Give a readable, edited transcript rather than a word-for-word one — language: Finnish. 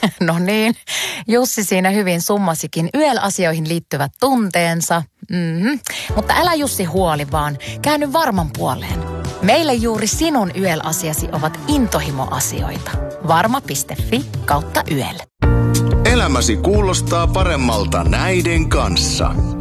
No niin, Jussi siinä hyvin summasikin YEL-asioihin liittyvät tunteensa. Mutta älä Jussi huoli vaan, käänny Varman puoleen. Meille juuri sinun YEL-asiasi ovat intohimoasioita. Varma.fi/YEL. Elämäsi kuulostaa paremmalta näiden kanssa.